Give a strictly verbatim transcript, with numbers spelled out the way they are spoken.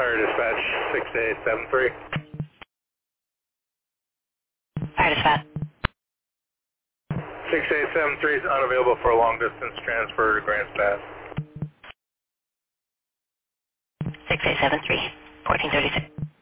Fire dispatch, six eight seven three. Fire dispatch. six eight seven three is unavailable for a long distance transfer to Grants Pass. six eight seven three, fourteen thirty-six.